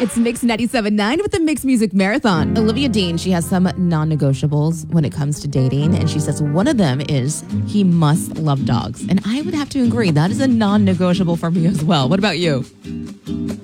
It's Mix 97.9 with the Mix Music Marathon. Olivia Dean, she has some non-negotiables when it comes to dating. And she says one of them is he must love dogs. And I would have to agree. That is a non-negotiable for me as well. What about you?